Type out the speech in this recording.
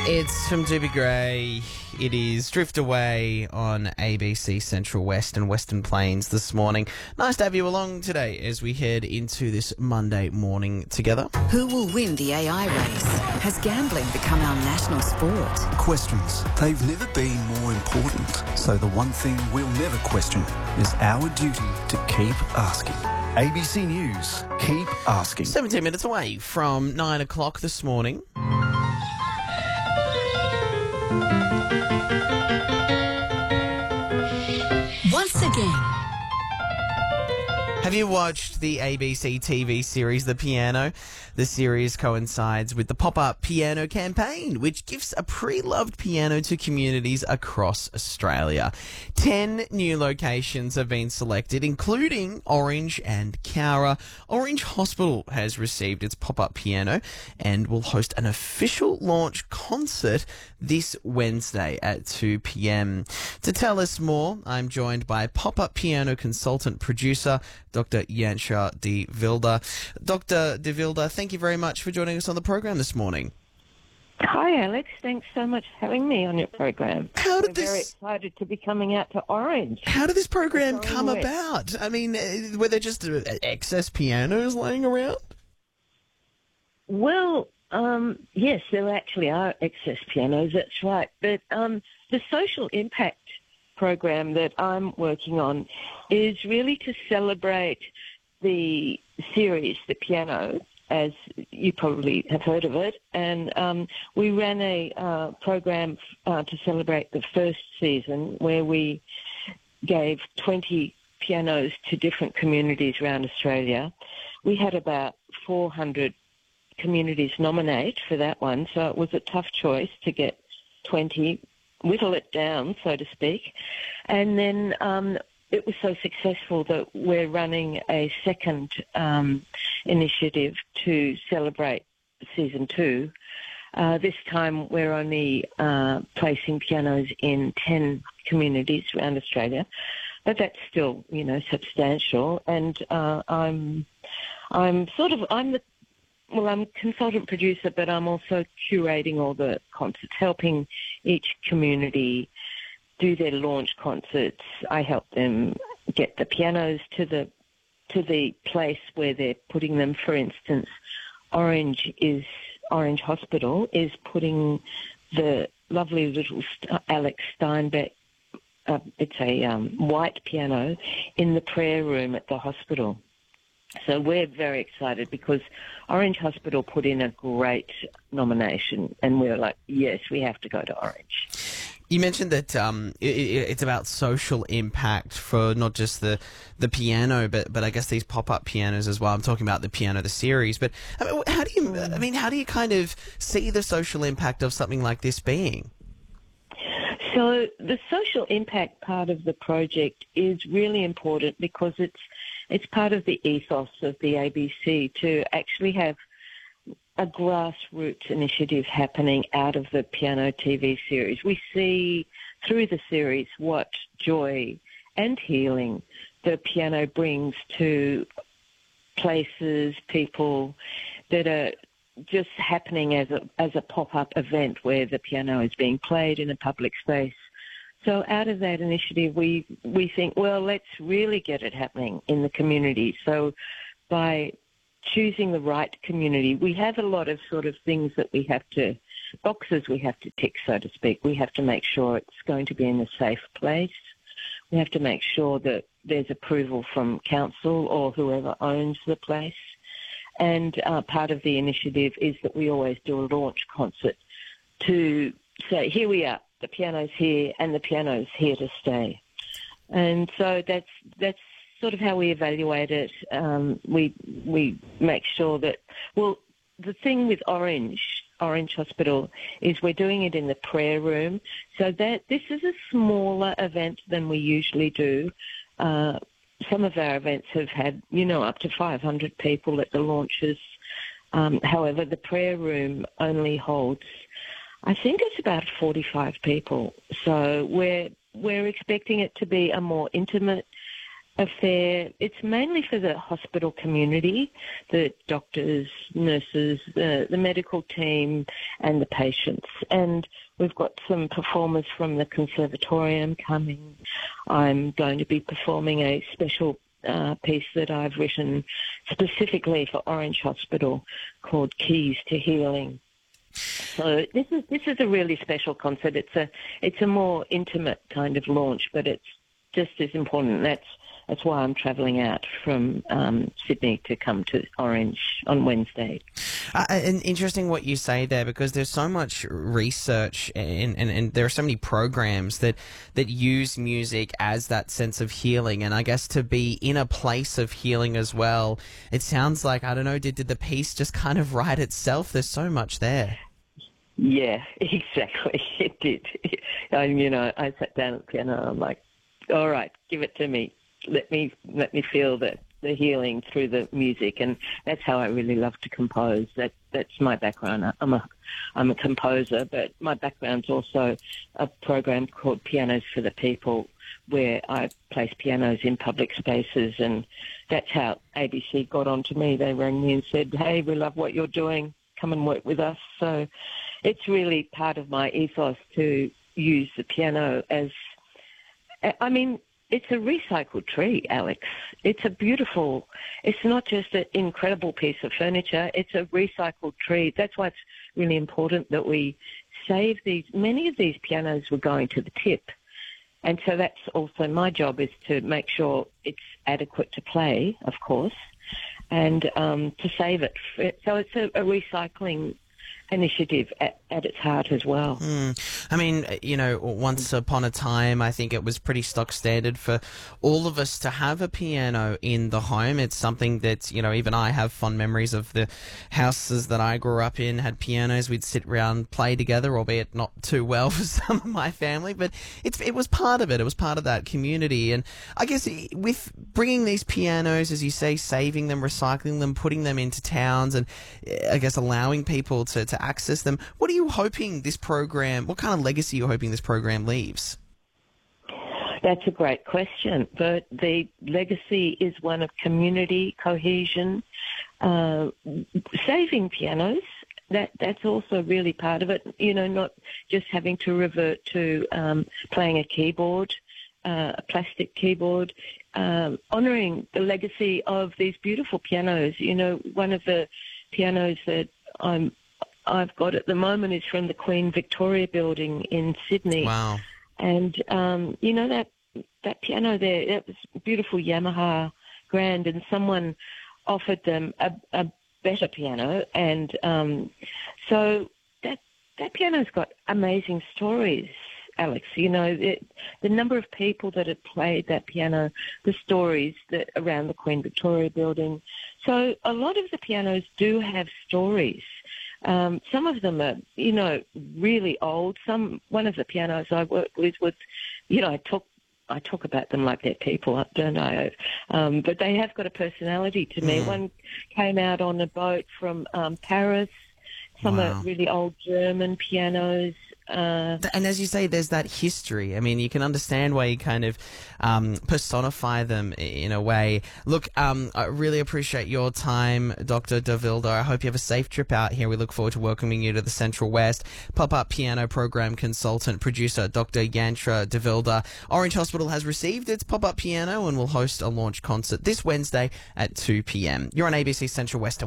It's from Doobie Gray. It is Drift Away on ABC Central West and Western Plains this morning. Nice to have you along today as we head into this Monday morning together. Who will win the AI race? Has gambling become our national sport? Questions. They've never been more important. So the one thing we'll never question is our duty to keep asking. ABC News. Keep asking. 17 minutes away from 9 o'clock this morning. Once again. Have you watched the ABC TV series The Piano? The series coincides with the Pop-Up Piano campaign, which gives a pre-loved piano to communities across Australia. 10 new locations have been selected, including Orange and Cowra. Orange Hospital has received its Pop-Up Piano and will host an official launch concert this Wednesday at 2 p.m. To tell us more, I'm joined by Pop-Up Piano consultant producer Dr. Janscha de Wilde. Dr. de Wilde, thank you very much for joining us on the program this morning. Hi, Alex. Thanks so much for having me on your program. We're very excited to be coming out to Orange. How did this program come about? I mean, were there just excess pianos laying around? Well, yes, there actually are excess pianos, that's right. But the social impact program that I'm working on is really to celebrate the series, The Piano, as you probably have heard of it. And we ran a program to celebrate the first season where we gave 20 pianos to different communities around Australia. We had about 400 communities nominate for that one, so it was a tough choice to get 20, whittle it down, so to speak. And then it was so successful that we're running a second initiative to celebrate season 2. This time we're only placing pianos in 10 communities around Australia, but that's still, substantial. And I'm consultant producer, but I'm also curating all the concerts, helping each community do their launch concerts. I help them get the pianos to the place where they're putting them. For instance, Orange Hospital is putting the lovely little Alex Steinbeck, it's a white piano, in the prayer room at the hospital. So we're very excited because Orange Hospital put in a great nomination and we're like, yes, we have to go to Orange. You mentioned that it's about social impact for not just the piano, but I guess these pop-up pianos as well. I'm talking about the piano, the series. But how do you kind of see the social impact of something like this being? So the social impact part of the project is really important because it's part of the ethos of the ABC to actually have a grassroots initiative happening out of the piano TV series. We see through the series what joy and healing the piano brings to places, people, that are just happening as a pop-up event where the piano is being played in a public space. So out of that initiative, we think, well, let's really get it happening in the community. So by choosing the right community, we have a lot of sort of things that boxes we have to tick, so to speak. We have to make sure it's going to be in a safe place. We have to make sure that there's approval from council or whoever owns the place. And part of the initiative is that we always do a launch concert to say, here we are, the piano's here and the piano's here to stay. And so that's sort of how we evaluate it. We make sure that, well, the thing with Orange Hospital is we're doing it in the prayer room, so that this is a smaller event than we usually do. Some of our events have had, up to 500 people at the launches. However, the prayer room only holds, I think it's about 45 people. So we're expecting it to be a more intimate affair. It's mainly for the hospital community, the doctors, nurses, the medical team and the patients. And we've got some performers from the conservatorium coming. I'm going to be performing a special piece that I've written specifically for Orange Hospital called Keys to Healing. So this is a really special concert. It's a more intimate kind of launch, but it's just as important. That's why I'm travelling out from Sydney to come to Orange on Wednesday. And interesting what you say there, because there's so much research and there are so many programs that use music as that sense of healing. And I guess to be in a place of healing as well, it sounds like, I don't know, did the piece just kind of write itself? There's so much there. Yeah, exactly. It did. I sat down at the piano and I'm like, all right, give it to me. Let me feel the healing through the music, and that's how I really love to compose. That's my background. I'm a composer, but my background's also a program called Pianos for the People, where I place pianos in public spaces, and that's how ABC got onto me. They rang me and said, "Hey, we love what you're doing. Come and work with us." So it's really part of my ethos to use the piano as, it's a recycled tree, Alex. It's not just an incredible piece of furniture, it's a recycled tree. That's why it's really important that we save these. Many of these pianos were going to the tip. And so that's also my job, is to make sure it's adequate to play, of course, and to save it. So it's a recycling initiative at its heart as well. I mean, once upon a time, I think it was pretty stock standard for all of us to have a piano in the home. It's something that, even I have fond memories of. The houses that I grew up in had pianos. We'd sit around, play together, albeit not too well for some of my family, but it was part of it. It was part of that community. And I guess with bringing these pianos, as you say, saving them, recycling them, putting them into towns, and I guess allowing people to access them, what are you hoping this program, what kind of legacy are you hoping this program leaves? That's a great question, but the legacy is one of community cohesion, saving pianos. That's also really part of it, not just having to revert to playing a keyboard, a plastic keyboard, honouring the legacy of these beautiful pianos. One of the pianos that I've got at the moment is from the Queen Victoria Building in Sydney. Wow. And, that piano there, that was a beautiful Yamaha Grand, and someone offered them a better piano. And so that piano's got amazing stories, Alex. The number of people that have played that piano, the stories that around the Queen Victoria Building. So a lot of the pianos do have stories. Some of them are, really old. One of the pianos I work with was, I talk about them like they're people, don't I? But they have got a personality to me. One came out on a boat from Paris. Some are really old German pianos. And as you say, there's that history. I mean, you can understand why you kind of personify them in a way. Look, I really appreciate your time, Dr. De Wilde. I hope you have a safe trip out here. We look forward to welcoming you to the Central West. Pop-up piano program consultant, producer, Dr. Yantra De Wilde. Orange Hospital has received its pop-up piano and will host a launch concert this Wednesday at 2 p.m. You're on ABC Central West.